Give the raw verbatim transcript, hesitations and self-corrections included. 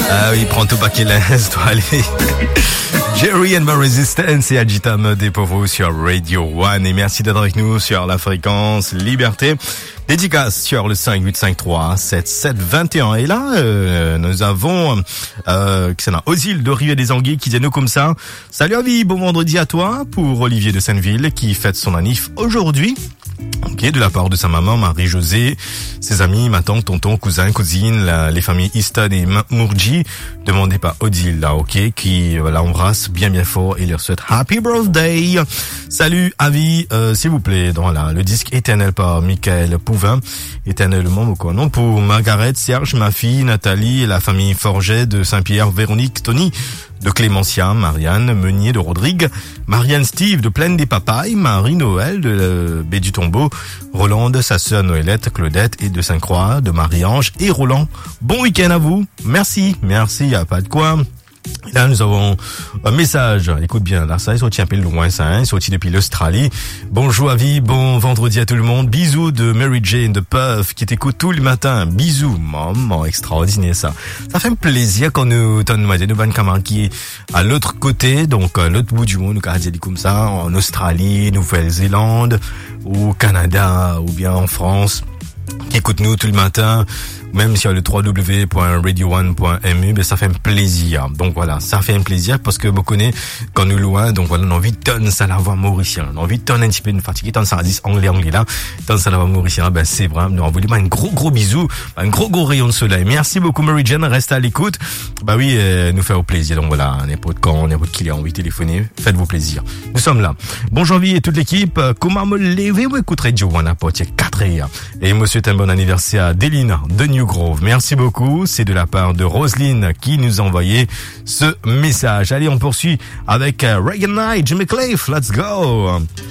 Ah oui, prends tout paquet l'Est, toi, allez. Jerry and the Resistance et Agita Mode pour vous sur Radio One. Et merci d'être avec nous sur la fréquence Liberté. Dédicace sur le cinq huit cinq trois sept sept deux un. Et là, euh, nous avons euh, Osil de Rivière des Anguilles qui dit nous comme ça. Salut Avi, bon vendredi à toi pour Olivier de Senneville qui fête son anniv aujourd'hui. Ok, de la part de sa maman Marie-Josée, ses amis, ma tante, tonton, cousin, cousine, la, les familles Istad et Mourji, demandez par Odile, là, ok, qui euh, l'embrasse bien bien fort et leur souhaite Happy Birthday. Salut Avi, euh, s'il vous plaît, dans la, le disque Éternel par Michael Pouvin, éternellement ou quoi, non, pour Margaret, Serge, ma fille, Nathalie et la famille Forget de Saint-Pierre, Véronique, Tony, de Clémentia, Marianne, Meunier de Rodrigue, Marianne Steve de Plaine des Papayes, Marie-Noël de euh, Baie du Tombeau, Roland, sa sœur Noëlette, Claudette et de Sainte-Croix, de Marie-Ange et Roland. Bon week-end à vous. Merci. Merci, y a pas de quoi. Là, nous avons un message. Écoute bien, là, ça est sorti un peu loin, ça, hein, sorti depuis l'Australie. Bonjour, Avi, bon vendredi à tout le monde. Bisous de Mary Jane de Puff, qui t'écoute tout le matin. Bisous, maman, extraordinaire, ça. Ça fait un plaisir quand nous, t'en nous, nous, bonne camarade qui est à l'autre côté, donc, à l'autre bout du monde, nous, dit comme ça, en Australie, Nouvelle-Zélande, au Canada, ou bien en France. Écoute-nous tout le matin, même sur le w w w point radio one point m u, ben ça fait un plaisir. Donc voilà, ça fait un plaisir parce que vous connaissez quand nous loin, donc voilà, on a envie de tonner ça la voix mauricien, on a envie de tonner un petit peu de fatigue, tonner ça à dix anglais anglais là, tonner ça la voix mauricien, ben c'est vrai, nous envoyons un gros gros bisou, un gros gros rayon de soleil. Merci beaucoup Mary Jane, reste à l'écoute. Bah oui, euh, nous faire plaisir. Donc voilà, n'importe quand, n'importe qui a envie de téléphoner, faites-vous plaisir. Nous sommes là. Bon janvier et toute l'équipe, comment me lever ou écouter Joe One à Poitiers quatre heures. Et monsieur un bon anniversaire à Delina de New Grove. Merci beaucoup. C'est de la part de Roselyne qui nous a envoyé ce message. Allez, on poursuit avec Reagan Knight, Jimmy Cliff. Let's go.